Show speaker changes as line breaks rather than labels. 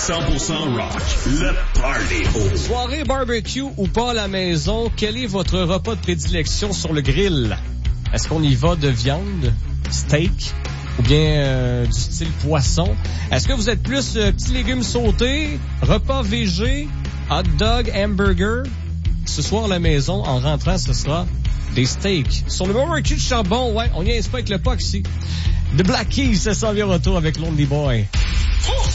100% rock, le party.
Soirée barbecue ou pas à la maison, quel est votre repas de prédilection sur le grill? Est-ce qu'on y va de viande, steak, ou bien du style poisson? Est-ce que vous êtes plus petits légumes sautés, repas végé, hot dog, hamburger? Ce soir à la maison, en rentrant, ce sera des steaks. Sur le barbecue de charbon, ouais, on n'y est pas avec le POC ici. The Black Keys, ça s'en vient retour avec Lonely Boy.